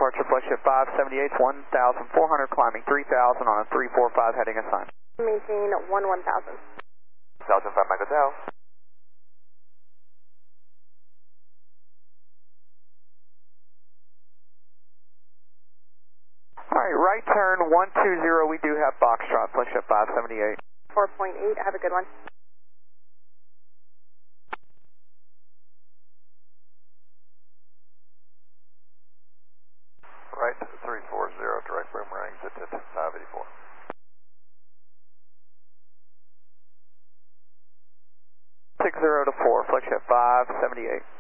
departure, flagship 578, 1,400, climbing 3,000 on a 345 heading assigned. Maintain 1,000. 1,005 Mike Hotel. Alright, right turn 120, we do have Foxtrot, flagship 578. 4.8, have a good one. Right 340, direct boomerang, zit at 584. 60 to 4, flagship 578.